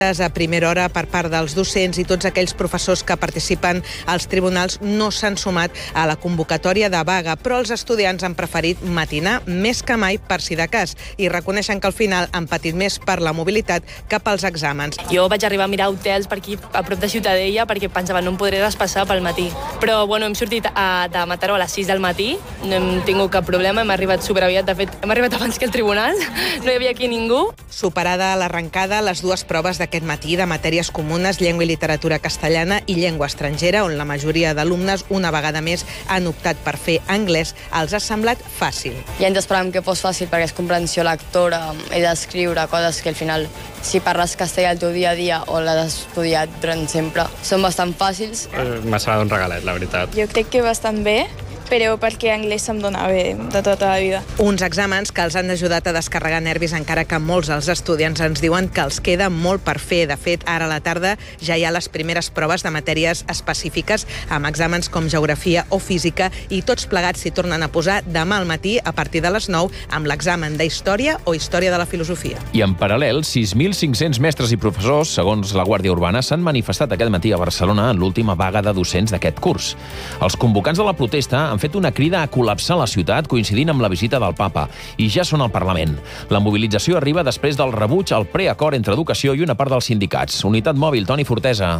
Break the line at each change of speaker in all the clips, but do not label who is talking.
A primera hora per part dels docents i tots aquells professors que participen als tribunals no s'han sumat a la convocatòria de vaga, però els estudiants han preferit matinar més que mai per si de cas i reconeixen que al final han patit més per la mobilitat que pels exàmens.
Jo vaig arribar a mirar hotels per aquí a prop de Ciutadella perquè pensava no em podré despassar pel matí. Però hem sortit de Mataró a les 6 del matí, no hem tingut cap problema, hem arribat superaviat, de fet hem arribat abans que el tribunal, no hi havia aquí ningú.
Superada a l'arrencada les dues proves d'aquest matí de matèries comunes, llengua i literatura castellana i llengua estrangera, on la majoria d'alumnes una vegada més han optat per fer anglès, els ha semblat fàcil.
Ja ens esperàvem que fos fàcil perquè és comprensió lectora, he d'escriure coses que al final, si parles castellà el teu dia a dia o l'has estudiat durant sempre, són bastant fàcils.
M'ha semblat un regalet, la veritat.
Jo crec que bastant bé, però perquè anglès se'm dona bé de tota la vida.
Uns exàmens que els han ajudat a descarregar nervis, encara que molts dels estudiants ens diuen que els queda molt per fer. De fet, ara a la tarda ja hi ha les primeres proves de matèries específiques amb exàmens com geografia o física i tots plegats s'hi tornen a posar demà al matí a partir de les 9 amb l'examen d'història o història de la filosofia.
I en paral·lel, 6.500 mestres i professors, segons la Guàrdia Urbana, s'han manifestat aquest matí a Barcelona en l'última vaga de docents d'aquest curs. Els convocants de la protesta han fet una crida a col·lapsar la ciutat coincidint amb la visita del papa i ja són al Parlament. La mobilització arriba després del rebuig al preacord entre educació i una part dels sindicats. Unitat Mòbil, Toni Fortesa.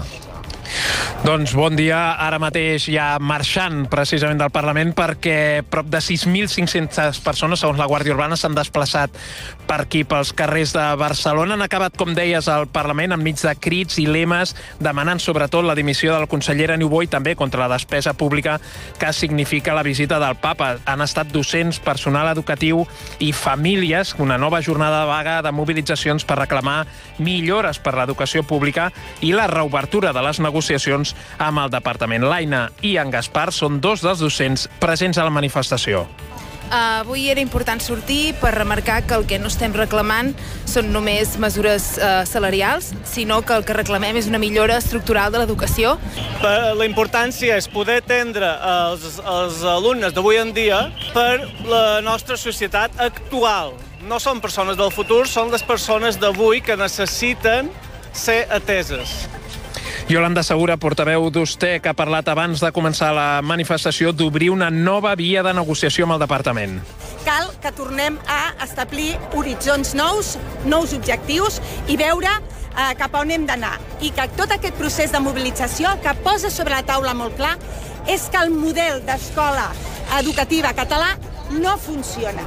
Doncs bon dia, ara mateix ja marxant precisament del Parlament perquè prop de 6.500 persones, segons la Guàrdia Urbana, s'han desplaçat per aquí, pels carrers de Barcelona. Han acabat, com deies, al Parlament enmig de crits i lemes, demanant sobretot la dimissió de la consellera Niubó i també contra la despesa pública que significa la visita del papa. Han estat docents, personal educatiu i famílies, una nova jornada de vaga de mobilitzacions per reclamar millores per l'educació pública i la reobertura de les negociacions amb el departament. L'Aina i en Gaspar són dos dels docents presents a la manifestació.
Avui era important sortir per remarcar que el que no estem reclamant són només mesures salarials, sinó que el que reclamem és una millora estructural de l'educació.
La importància és poder atendre els alumnes d'avui en dia per la nostra societat actual. No són persones del futur, són les persones d'avui que necessiten ser ateses.
Yolanda Segura, portaveu d'USTE, que ha parlat abans de començar la manifestació d'obrir una nova via de negociació amb el departament.
Cal que tornem a establir horitzons nous, nous objectius i veure cap a on hem d'anar. I que tot aquest procés de mobilització que posa sobre la taula molt clar és que el model d'escola educativa català no funciona.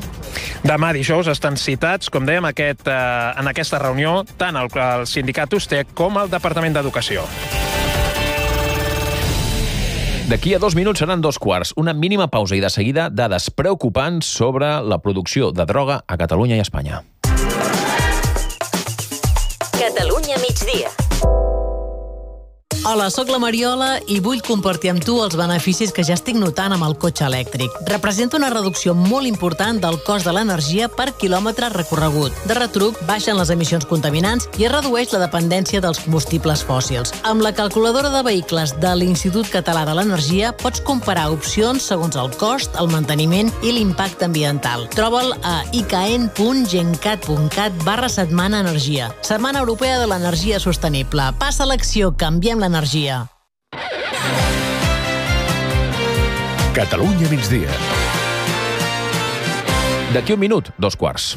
Demà dijous estan citats, com dèiem, en aquesta reunió tant el sindicat USTE com el Departament d'Educació.
D'aquí a 2 minuts seran 2:15. Una mínima pausa i de seguida dades preocupants sobre la producció de droga a Catalunya i Espanya.
Catalunya migdia.
Hola, sóc la Mariola i vull compartir amb tu els beneficis que ja estic notant amb el cotxe elèctric. Representa una reducció molt important del cost de l'energia per quilòmetre recorregut. De retruc, baixen les emissions contaminants i es redueix la dependència dels combustibles fòssils. Amb la calculadora de vehicles de l'Institut Català de l'Energia pots comparar opcions segons el cost, el manteniment i l'impacte ambiental. Troba'l a icaen.gencat.cat/setmana energia. Setmana Europea de l'Energia Sostenible. Passa a l'acció, canviem l'energia.
Catalunya migdia.
D'aquí un minut, 2:15.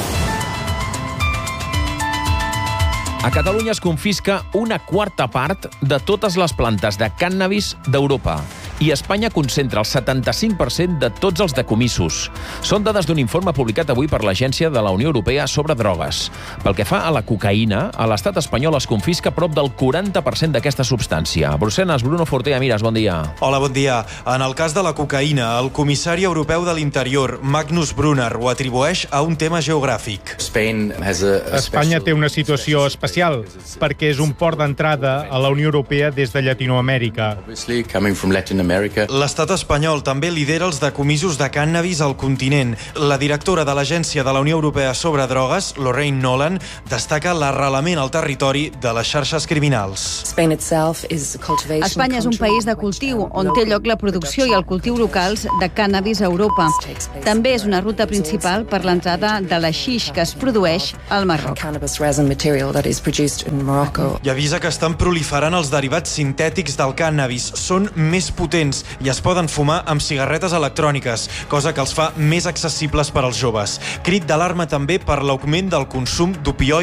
A Catalunya es confisca una quarta part de totes les plantes de cànnabis d'Europa i Espanya concentra el 75% de tots els decomissos. Són dades d'un informe publicat avui per l'Agència de la Unió Europea sobre drogues. Pel que fa a la cocaïna, a l'estat espanyol es confisca prop del 40% d'aquesta substància. A Brussel·les, Bruno Fortea Miras, bon dia.
Hola, bon dia. En el cas de la cocaïna, el comissari europeu de l'Interior, Magnus Brunner, ho atribueix a un tema geogràfic.
Espanya té una situació especial perquè és un port d'entrada a la Unió Europea des de Llatinoamèrica.
L'estat espanyol també lidera els decomisos de cànnabis al continent. La directora de l'Agència de la Unió Europea sobre Drogues, Lorraine Nolan, destaca l'arrelament al territori de les xarxes criminals.
Espanya és un país de cultiu on té lloc la producció i el cultiu locals de cànnabis a Europa. També és una ruta principal per l'entrada de l'haixix que es produeix al Marroc.
I avisa que estan proliferant els derivats sintètics del cànnabis. Són més potents i es poden fumar amb cigarretes electròniques, cosa que els fa més accessibles per als joves. Crit d'alarma també per l'augment del consum d'opioides